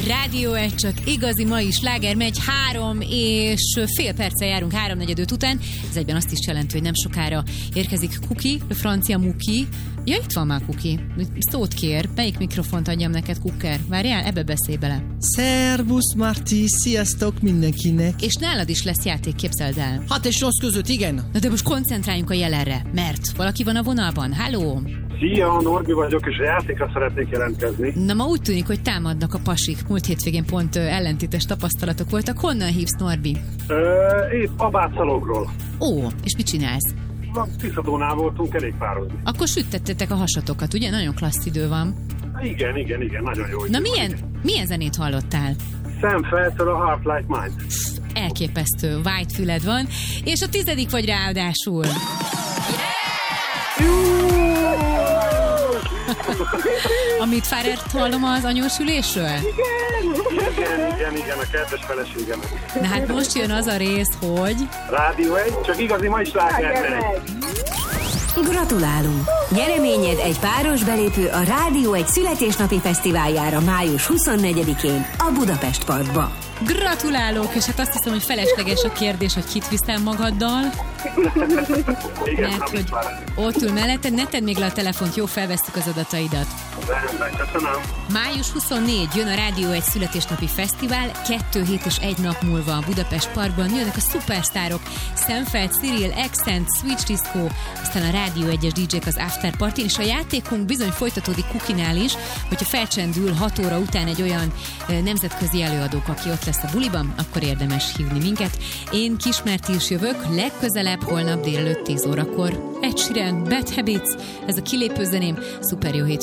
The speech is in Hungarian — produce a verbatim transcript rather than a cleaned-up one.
Rádió egy, csak igazi mai sláger megy, három és fél perccel járunk háromnegyed után. Ez egyben azt is jelenti, hogy nem sokára érkezik Kuki, a francia Muki. Ja, itt van már Kuki. Szót kér. Melyik mikrofont adjam neked, Kukker? Várjál, ebbe beszélj bele. Szervusz, Marti, sziasztok mindenkinek. És nálad is lesz játék, képzeld el. hat és nyolc között, igen. Na de most koncentráljunk a jelenre, mert valaki van a vonalban. Halló! Szia, Norbi vagyok, és a játékra szeretnék jelentkezni. Na ma úgy tűnik, hogy támadnak a pasik. Múlt hétvégén pont ö, ellentétes tapasztalatok voltak. Honnan hívsz, Norbi? Ö, épp Abátszalogról. Ó, és mit csinálsz? Tiszadónál voltunk elég pározni. Akkor süttettétek a hasatokat, ugye? Nagyon klassz idő van. Igen, igen, igen, nagyon jó. Na milyen, milyen zenét hallottál? Sam Feltől a Heart Like Mine. Elképesztő, white füled van. És a tizedik vagy ráadásul. Amit Farert hallom az anyósülésről? Igen, igen, igen, a kedves feleségem. Na hát most jön az a rész, hogy... Rádió egy, csak igazi mai sláger megy. Gratulálunk! Nyereményed egy páros belépő a Rádió egy születésnapi fesztiváljára május huszonnegyedikén a Budapest Parkba. Gratulálok, és hát azt hiszem, hogy felesleges a kérdés, hogy kit viszel magaddal. Igen, Mert hogy ott ül melletted, ne tedd még le a telefont, jó, felvesztük az adataidat. Rendben, köszönöm. május huszonnegyedike jön a Rádió egy születésnapi fesztivál, kettő hét és egy nap múlva a Budapest Parkban jönnek a szupersztárok, Szemfeld, Cyril, Accent, Switch Disco, aztán a Rádió egyes dé jék az After Party, és a játékunk bizony folytatódik Kukinál is, hogyha felcsendül hat óra után egy olyan e, nemzetközi előadók, aki ott lesz a buliban, akkor érdemes hívni minket. Én Kismerti is jövök, legközelebb holnap délelőtt tíz órakor. Ed Sheeran, Bad Habits, ez a kilépő zeném, szuper jó hétfőt